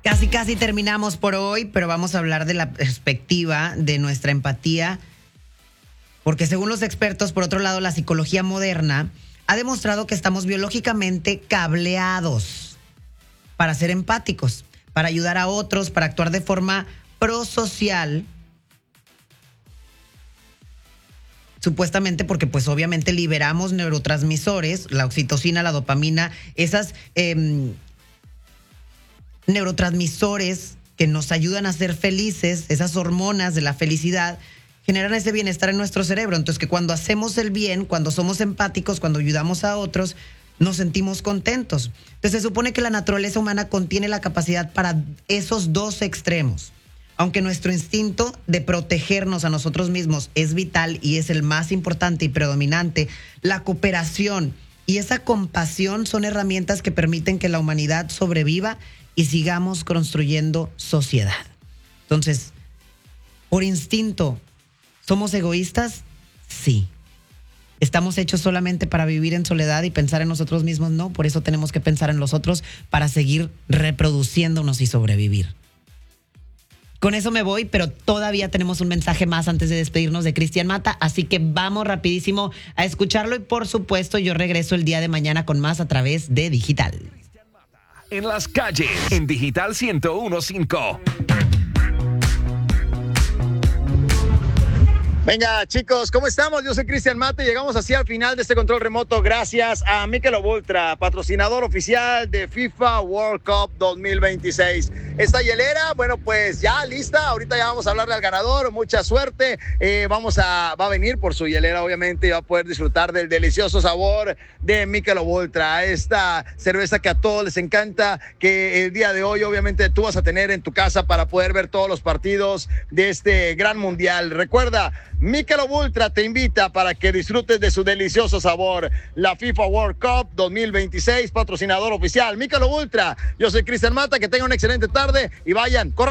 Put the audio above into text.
Casi terminamos por hoy, pero vamos a hablar de la perspectiva de nuestra empatía, porque según los expertos, por otro lado, la psicología moderna ha demostrado que estamos biológicamente cableados para ser empáticos, para ayudar a otros, para actuar de forma prosocial, supuestamente porque pues obviamente liberamos neurotransmisores, la oxitocina, la dopamina, esas neurotransmisores que nos ayudan a ser felices, esas hormonas de la felicidad, generan ese bienestar en nuestro cerebro. Entonces, que cuando hacemos el bien, cuando somos empáticos, cuando ayudamos a otros, nos sentimos contentos. Entonces, se supone que la naturaleza humana contiene la capacidad para esos dos extremos. Aunque nuestro instinto de protegernos a nosotros mismos es vital y es el más importante y predominante, la cooperación y esa compasión son herramientas que permiten que la humanidad sobreviva y sigamos construyendo sociedad. Entonces, por instinto, ¿somos egoístas? Sí. ¿Estamos hechos solamente para vivir en soledad y pensar en nosotros mismos? No, por eso tenemos que pensar en los otros para seguir reproduciéndonos y sobrevivir. Con eso me voy, pero todavía tenemos un mensaje más antes de despedirnos de Cristian Mata, así que vamos rapidísimo a escucharlo y por supuesto yo regreso el día de mañana con más a través de Digital. En las calles, en Digital 101.5. Venga, chicos, ¿cómo estamos? Yo soy Cristian Mata y llegamos así al final de este control remoto gracias a Michelob Ultra, patrocinador oficial de FIFA World Cup 2026. Esta hielera, bueno, pues ya lista. Ahorita ya vamos a hablarle al ganador. Mucha suerte. Va a venir por su hielera, obviamente, y va a poder disfrutar del delicioso sabor de Michelob Ultra. Esta cerveza que a todos les encanta, que el día de hoy, obviamente, tú vas a tener en tu casa para poder ver todos los partidos de este gran mundial. Recuerda, Michelob Ultra te invita para que disfrutes de su delicioso sabor. La FIFA World Cup 2026, patrocinador oficial. Michelob Ultra. Yo soy Cristian Mata, que tengan una excelente tarde y vayan, corran.